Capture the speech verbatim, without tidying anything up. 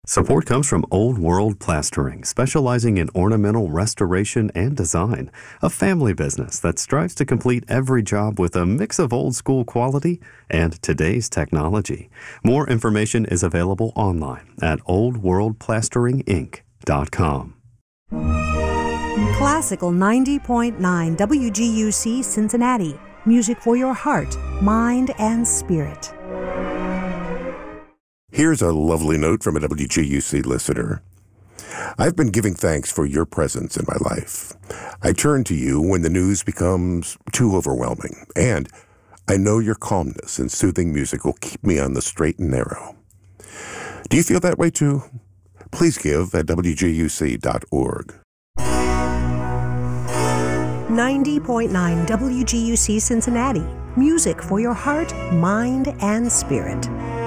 Support comes from Old World Plastering, specializing in ornamental restoration and design, a family business that strives to complete every job with a mix of old school quality and today's technology. More information is available online at old world plastering inc dot com. Classical ninety point nine W G U C Cincinnati. Music for your heart, mind, and spirit. Here's a lovely note from a W G U C listener. I've been giving thanks for your presence in my life. I turn to you when the news becomes too overwhelming, and I know your calmness and soothing music will keep me on the straight and narrow. Do you feel that way too? Please give at W G U C dot org. ninety point nine W G U C Cincinnati. Music for your heart, mind, and spirit.